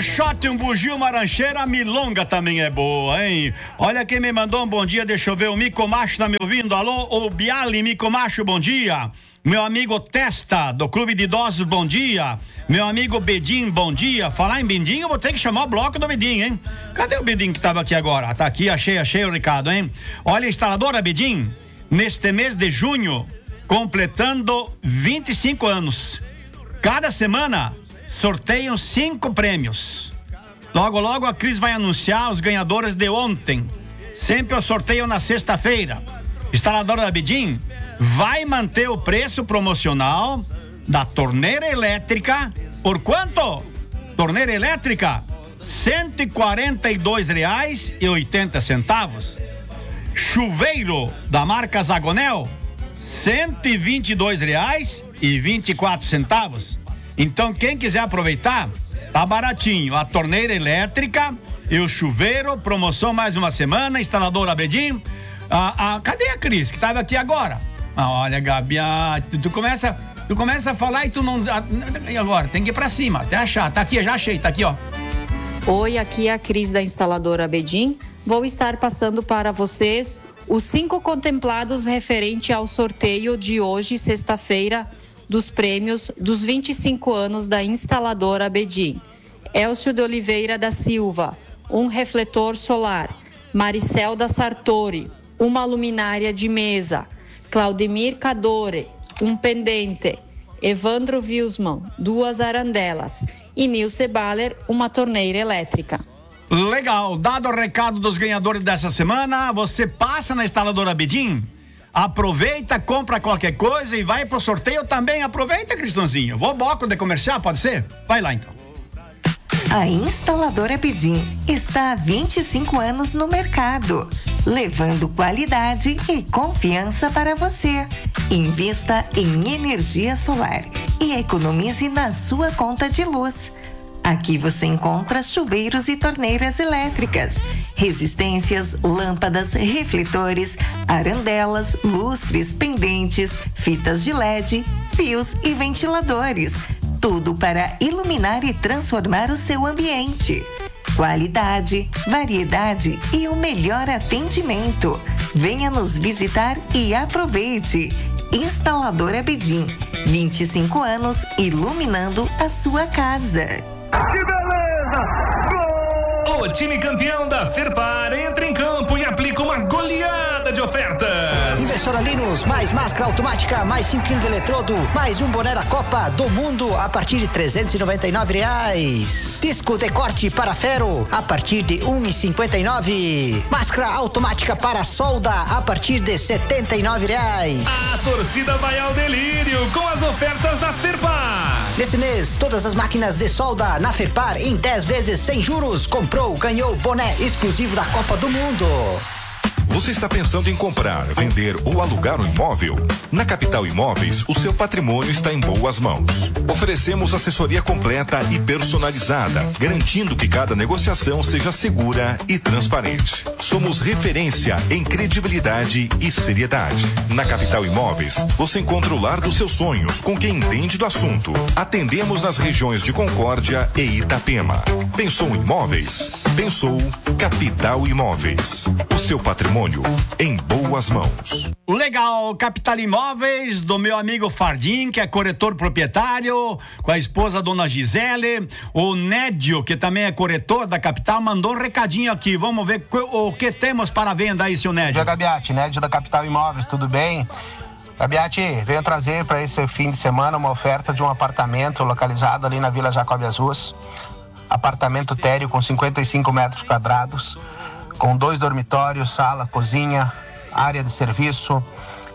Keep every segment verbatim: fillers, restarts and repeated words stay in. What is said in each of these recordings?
shot, um bugio, uma rancheira, a milonga também é boa, hein? Olha quem me mandou um bom dia, deixa eu ver, o Mico Macho tá me ouvindo? Alô, o Bialy, Mico Macho, bom dia. Meu amigo Testa, do Clube de Idosos, bom dia. Meu amigo Bedim, bom dia. Falar em Bedim, eu vou ter que chamar o bloco do Bedim, hein? Cadê o Bedim que tava aqui agora? Tá aqui, achei, achei o recado, hein? Olha, instaladora Bedim, neste mês de junho, completando vinte e cinco anos. Cada semana, sorteiam cinco prêmios. Logo, logo a Cris vai anunciar os ganhadores de ontem. Sempre eu sorteio na sexta-feira. Instaladora da Bedim vai manter o preço promocional da torneira elétrica. Por quanto? Torneira elétrica, cento e quarenta e dois reais e oitenta centavos. Chuveiro da marca Zagonel, cento e vinte e dois reais e vinte e quatro centavos. Então, quem quiser aproveitar, tá baratinho. A torneira elétrica e o chuveiro, promoção mais uma semana, instaladora Bedim. Ah, ah, cadê a Cris, que estava aqui agora? Ah, olha, Gabi, ah, tu, tu, começa, tu começa a falar e tu não... Ah, e agora? Tem que ir pra cima, até achar. Tá aqui, já achei, tá aqui, ó. Oi, aqui é a Cris da instaladora Bedim. Vou estar passando para vocês os cinco contemplados referente ao sorteio de hoje, sexta-feira, dos prêmios dos vinte e cinco anos da instaladora Bedim. Elcio de Oliveira da Silva, um refletor solar. Maricel da Sartori, uma luminária de mesa. Claudemir Cadore, um pendente. Evandro Wilsman, duas arandelas. E Nilce Baller, uma torneira elétrica. Legal, dado o recado dos ganhadores dessa semana, você passa na instaladora Bedim, aproveita, compra qualquer coisa e vai pro sorteio também. Aproveita, Cristãozinho. Vou bloco de comercial, pode ser? Vai lá então. A instaladora Bedim está há vinte e cinco anos no mercado, levando qualidade e confiança para você. Invista em energia solar e economize na sua conta de luz. Aqui você encontra chuveiros e torneiras elétricas, resistências, lâmpadas, refletores, arandelas, lustres, pendentes, fitas de L E D, fios e ventiladores. Tudo para iluminar e transformar o seu ambiente. Qualidade, variedade e o melhor atendimento. Venha nos visitar e aproveite. Instaladora Bedim, vinte e cinco anos iluminando a sua casa. Que beleza! Gol! O time campeão da Ferpar entra em campo e aplica uma goleada de ofertas. Impressora Linus, mais máscara automática, mais cinco quilos de eletrodo, mais um boné da Copa do Mundo a partir de trezentos e noventa e nove reais. Disco de corte para ferro a partir de um real e cinquenta e nove centavos. Máscara automática para solda a partir de setenta e nove reais. A torcida vai ao delírio com as ofertas da Ferpar. Nesse mês, todas as máquinas de solda na Ferpar em dez vezes sem juros. Comprou, ganhou boné exclusivo da Copa do Mundo. Você está pensando em comprar, vender ou alugar um imóvel? Na Capital Imóveis, o seu patrimônio está em boas mãos. Oferecemos assessoria completa e personalizada, garantindo que cada negociação seja segura e transparente. Somos referência em credibilidade e seriedade. Na Capital Imóveis, você encontra o lar dos seus sonhos com quem entende do assunto. Atendemos nas regiões de Concórdia e Itapema. Pensou em imóveis? Pensou Capital Imóveis. O seu patrimônio em boas mãos. Legal, Capital Imóveis, do meu amigo Fardim, que é corretor proprietário, com a esposa dona Gisele. O Nédio, que também é corretor da Capital, mandou um recadinho aqui. Vamos ver o que temos para venda aí, seu Nédio. Bom dia, Gabiati, Nédio da Capital Imóveis, tudo bem? Gabiati, venho trazer para esse fim de semana uma oferta de um apartamento localizado ali na Vila Jacob Azus. Apartamento térreo com cinquenta e cinco metros quadrados, com dois dormitórios, sala, cozinha, área de serviço,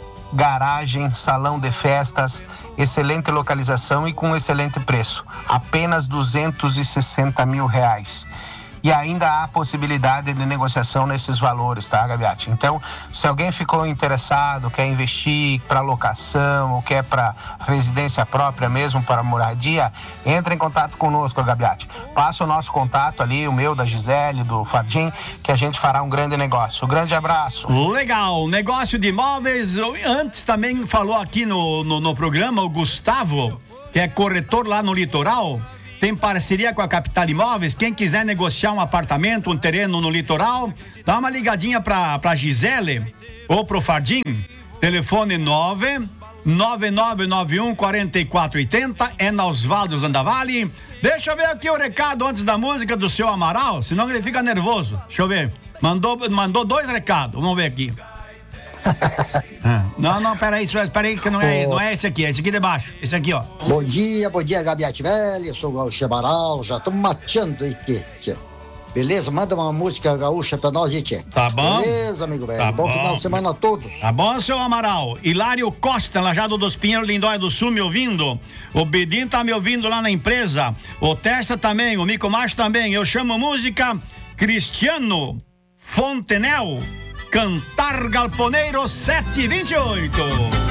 garagem, salão de festas, excelente localização e com excelente preço, apenas duzentos e sessenta mil reais. E ainda há possibilidade de negociação nesses valores, tá, Gabiati? Então, se alguém ficou interessado, quer investir para locação ou quer para residência própria mesmo, para moradia, entre em contato conosco, Gabiati. Passa o nosso contato ali, o meu, da Gisele, do Fardim, que a gente fará um grande negócio. Um grande abraço. Legal, negócio de imóveis. Antes também falou aqui no, no, no programa o Gustavo, que é corretor lá no litoral. tem parceria com a Capital Imóveis. Quem quiser negociar um apartamento, um terreno no litoral, dá uma ligadinha pra, pra Gisele ou pro Fardim. Telefone nove nove nove nove um quatro quatro oito zero, é na Osvaldo Zandavali. Deixa eu ver aqui o recado antes da música do seu Amaral, senão ele fica nervoso. Deixa eu ver. Mandou, mandou dois recados, vamos ver aqui. Ah, não, não, peraí, peraí, que não é, não é esse aqui, é esse aqui de baixo, esse aqui, ó. Bom dia, bom dia, Gabiate Velha, eu sou o Gaúcho Amaral, já estamos mateando aí, tchê, tchê. Beleza? Manda uma música gaúcha pra nós aí, tchê. Tá bom? Beleza, amigo velho. Tá bom, bom final de semana a todos. Tá bom, seu Amaral. Hilário Costa, Lajado dos Pinheiros, Lindóia do Sul, me ouvindo. O Bedin tá me ouvindo lá na empresa. O Testa também, o Mico Macho também. Eu chamo música Cristiano Fontenel, Cantar Galponeiro sete vinte e oito.